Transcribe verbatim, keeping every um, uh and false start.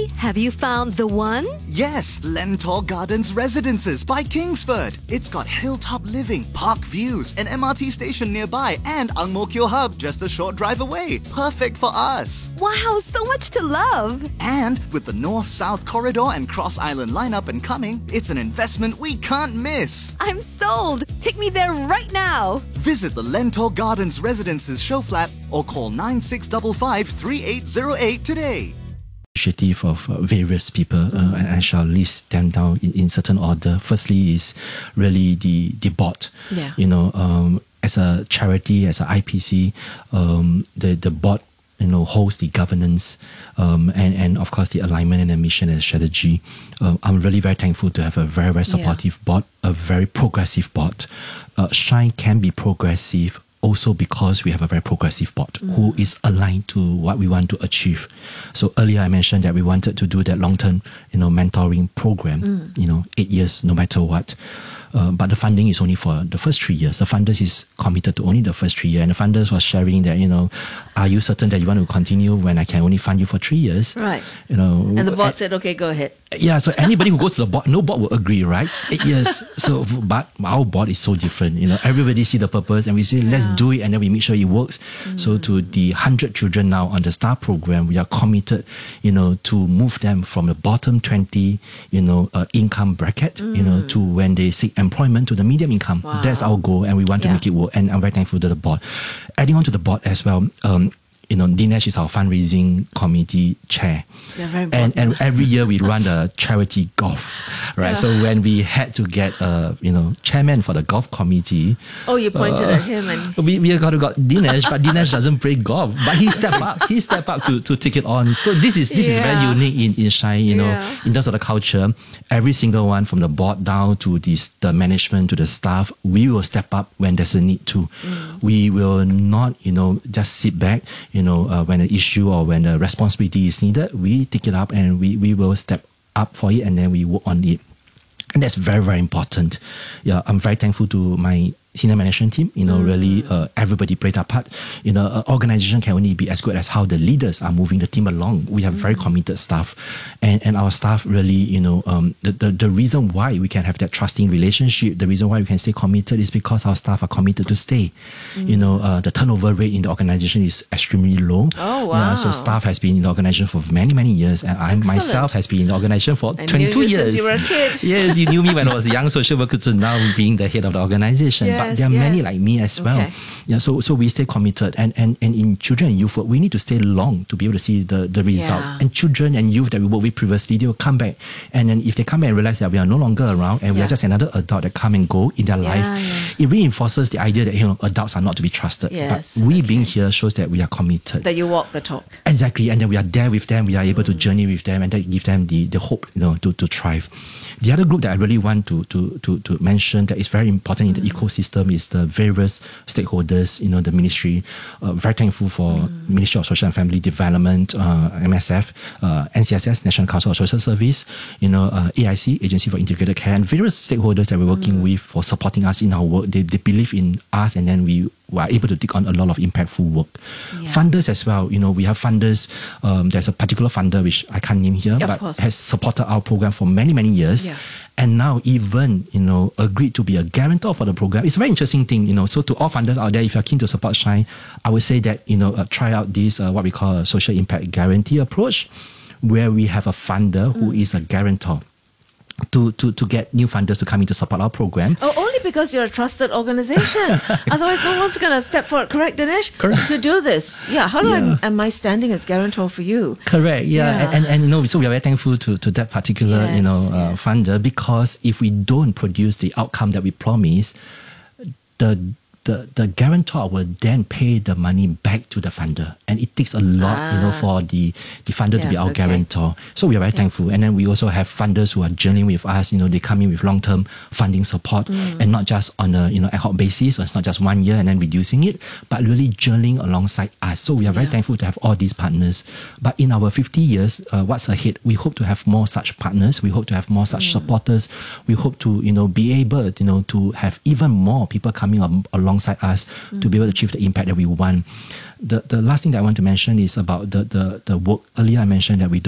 have you found the one? Yes, Lentor Gardens Residences by Kingsford. It's got hilltop living, park views, an M R T station nearby, and Ang Mo Kio Hub just a short drive away. Perfect for us. Wow, so much to love. And with the North-South Corridor and Cross Island line up and coming, it's an investment we can't miss. I'm sold. Take me there right now. Visit the Lentor Gardens Residences show flat or call nine six five five, three eight zero eight today. Initiative of uh, various people, uh, and I shall list them down in, in certain order. Firstly is really the, the board. Yeah. You know, um, as a charity, as a I P C, um, the, the board, you know, holds the governance um, and, and of course the alignment and the mission and strategy. Uh, I'm really very thankful to have a very, very supportive yeah. board, a very progressive board. Uh, Shine can be progressive also because we have a very progressive board mm. who is aligned to what we want to achieve. So earlier I mentioned that we wanted to do that long-term, you know, mentoring program, mm. you know, eight years, no matter what. Uh, but the funding is only for the first three years. The funders is committed to only the first three years. And the funders was sharing that, you know, are you certain that you want to continue when I can only fund you for three years? Right. You know. And the board uh, said, okay, go ahead. Yeah, so anybody who goes to the board, no board will agree, right? Eight years. So, but our board is so different. You know, everybody see the purpose and we say, let's yeah. do it, and then we make sure it works. Mm. So to the one hundred children now on the STAR program, we are committed, you know, to move them from the bottom twenty, you know, uh, income bracket, mm. you know, to when they seek employment to the medium income. Wow. That's our goal, and we want yeah. to make it work. And I'm very thankful to the board. Adding on to the board as well, um, you know, Dinesh is our fundraising committee chair. Yeah, very and, and every year we run the charity golf, right? Yeah. So when we had to get a, you know, chairman for the golf committee. Oh, you pointed uh, at him and... We, we got to got Dinesh, but Dinesh doesn't play golf. But he stepped up. He stepped up to, to take it on. So this is this yeah. is very unique in, in Shine, you know, yeah. in terms of the culture. Every single one from the board down to the, the management, to the staff, we will step up when there's a need to. Mm. We will not, you know, just sit back, you know, uh, when an issue or when a responsibility is needed, we take it up and we, we will step up for it and then we work on it. And that's very, very important. Yeah, I'm very thankful to my senior management team. You know, mm. really, uh, everybody played their part. You know, an organization can only be as good as how the leaders are moving the team along. We have mm. very committed staff, and, and our staff really, you know, um, the, the the reason why we can have that trusting relationship, the reason why we can stay committed is because our staff are committed to stay. Mm. You know, uh, the turnover rate in the organization is extremely low. Oh wow! Yeah, so staff has been in the organization for many, many years, and I myself has been in the organization for I twenty-two knew you years. Since you were a kid. Yes, you knew me when I was a young social worker to now being the head of the organization. Yes, but there are yes. many like me as well. Okay. Yeah, so so we stay committed, and, and, and in children and youth work, we need to stay long to be able to see the, the results. Yeah. And children and youth that we worked with previously, they will come back, and then if they come back and realize that we are no longer around and we yeah. are just another adult that come and go in their yeah, life, yeah. it reinforces the idea that, you know, adults are not to be trusted. Yes, but we okay. being here shows that we are committed. That you walk the talk. Exactly, and then we are there with them. We are able mm. to journey with them, and that give them the, the hope, you know, to, to thrive. The other group that I really want to to to, to mention that is very important in the mm. ecosystem is the various stakeholders. You know, the ministry. Uh, very thankful for mm. Ministry of Social and Family Development, uh, M S F, uh, N C S S, National Council of Social Service. You know, uh, A I C, Agency for Integrated Care, and various stakeholders that we're working mm. with for supporting us in our work. They they believe in us, and then we were able to take on a lot of impactful work. Yeah. Funders as well, you know, we have funders. Um, there's a particular funder which I can't name here, yeah, but has supported our program for many, many years. Yeah. And now even, you know, agreed to be a guarantor for the program. It's a very interesting thing, you know. So to all funders out there, if you're keen to support Shine, I would say that, you know, uh, try out this, uh, what we call a social impact guarantee approach, where we have a funder who mm. is a guarantor. To, to, to get new funders to come in to support our program. Oh, only because you're a trusted organization. Otherwise, no one's going to step forward. Correct, Dinesh? Correct. To do this. Yeah. How do yeah. I, am I standing as guarantor for you? Correct. Yeah. yeah. And, and, and, you know, so we are very thankful to, to that particular, yes, you know, uh, yes. funder, because if we don't produce the outcome that we promise, the The, the guarantor will then pay the money back to the funder, and it takes a lot, ah. you know, for the, the funder yeah, to be our okay. guarantor. So we are very yeah. thankful. And then we also have funders who are journeying with us. You know, they come in with long-term funding support, mm. and not just on a, you know, ad hoc basis, or it's not just one year and then reducing it, but really journeying alongside us. So we are very yeah. thankful to have all these partners. But in our fifty years, uh, what's ahead? We hope to have more such partners. We hope to have more such mm. supporters. We hope to, you know, be able, you know, to have even more people coming along alongside us mm. to be able to achieve the impact that we want. The the last thing that I want to mention is about the the, the work. Earlier I mentioned that we don't